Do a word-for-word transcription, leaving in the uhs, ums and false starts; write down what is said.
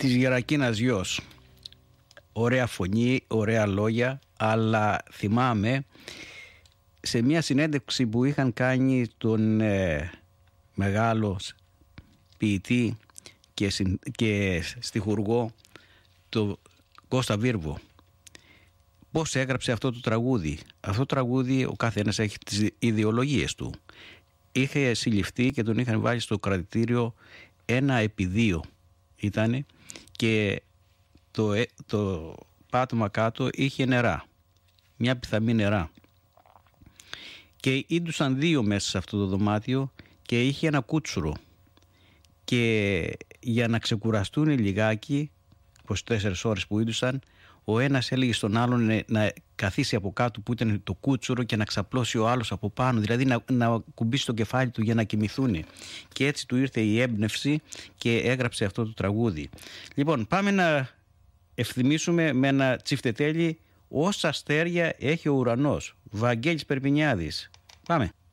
της Γερακίνας γιος. Ωραία φωνή, ωραία λόγια, αλλά θυμάμαι σε μια συνέντευξη που είχαν κάνει τον ε, μεγάλο ποιητή και, συν, και στιχουργό το Κώστα Βίρβο, πώς έγραψε αυτό το τραγούδι. Αυτό το τραγούδι ο καθένας έχει τις ιδεολογίες του. Είχε συλληφθεί και τον είχαν βάλει στο κρατητήριο ένα επί δύο ήτανε, και το, το πάτωμα κάτω είχε νερά, μια πιθαμή νερά, και ίντουσαν δύο μέσα σε αυτό το δωμάτιο και είχε ένα κούτσουρο, και για να ξεκουραστούν λιγάκι, είκοσι τέσσερις ώρες που ίντουσαν, ο ένας έλεγε στον άλλον να καθίσει από κάτω που ήταν το κούτσουρο και να ξαπλώσει ο άλλος από πάνω, δηλαδή να, να κουμπίσει το κεφάλι του για να κοιμηθούν. Και έτσι του ήρθε η έμπνευση και έγραψε αυτό το τραγούδι. Λοιπόν, πάμε να ευθυμίσουμε με ένα τσιφτετέλι «Όσα αστέρια έχει ο ουρανός», Βαγγέλης Περπινιάδης. Πάμε.